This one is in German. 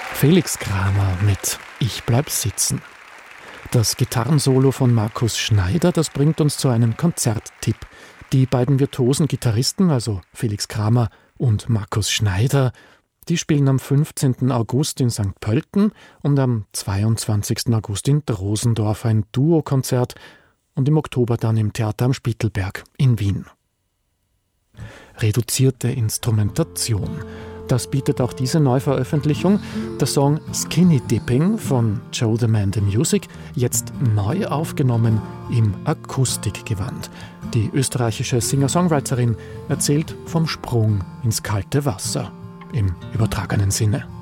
Felix Kramer mit »Ich bleib sitzen«. Das Gitarrensolo von Markus Schneider, das bringt uns zu einem Konzerttipp. Die beiden virtuosen Gitarristen, also Felix Kramer und Markus Schneider, die spielen am 15. August in St. Pölten und am 22. August in Drosendorf ein Duokonzert und im Oktober dann im Theater am Spittelberg in Wien. Reduzierte Instrumentation. Das bietet auch diese Neuveröffentlichung. Der Song Skinny Dipping von Joe the Man the Music, jetzt neu aufgenommen im Akustikgewand. Die österreichische Singer-Songwriterin erzählt vom Sprung ins kalte Wasser, im übertragenen Sinne.